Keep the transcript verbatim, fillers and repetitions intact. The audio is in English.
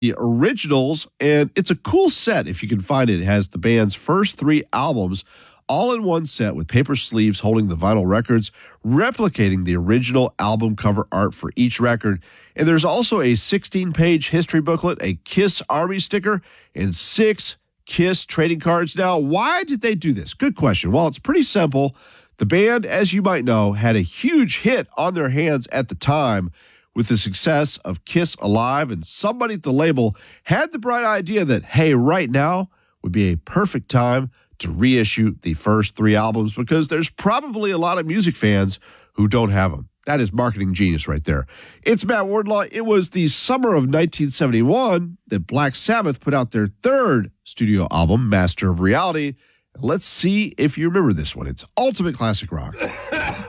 the originals, and it's a cool set if you can find it. It has the band's first three albums all in one set with paper sleeves holding the vinyl records, replicating the original album cover art for each record. And there's also a sixteen-page history booklet, a KISS Army sticker, and six KISS trading cards. Now, why did they do this? Good question. Well, it's pretty simple. The band, as you might know, had a huge hit on their hands at the time with the success of KISS Alive, and somebody at the label had the bright idea that, hey, right now would be a perfect time to reissue the first three albums because there's probably a lot of music fans who don't have them. That is marketing genius right there. It's Matt Wardlaw. It was the summer of nineteen seventy-one that Black Sabbath put out their third studio album, Master of Reality. Let's see if you remember this one. It's ultimate classic rock.